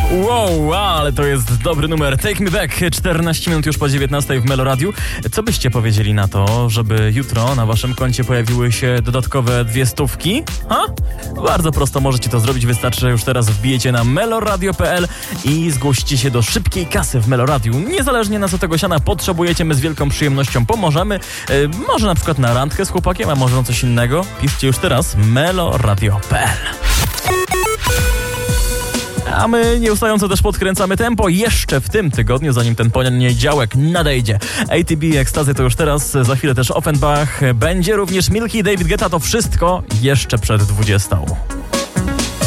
Wow, ale to jest dobry numer. Take Me Back, 14 minut już po 19 w Meloradiu. Co byście powiedzieli na to, żeby jutro na waszym koncie pojawiły się dodatkowe 200? Ha? Bardzo prosto możecie to zrobić. Wystarczy, że już teraz wbijecie na meloradio.pl i zgłosicie się do szybkiej kasy w Meloradiu. Niezależnie na co tego siana potrzebujecie, my z wielką przyjemnością pomożemy. Może na przykład na randkę z chłopakiem, a może na coś innego. Piszcie już teraz meloradio.pl. A my nieustająco też podkręcamy tempo jeszcze w tym tygodniu, zanim ten poniedziałek nadejdzie. ATB Ekstazy to już teraz, za chwilę też Offenbach. Będzie również Milky, David Guetta, to wszystko jeszcze przed 20.